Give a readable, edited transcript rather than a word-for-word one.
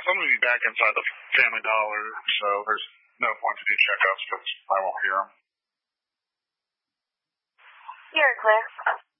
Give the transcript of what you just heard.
So I'm going to be back inside the Family Dollar, so there's no point to do checkups because I won't hear them. You're clear.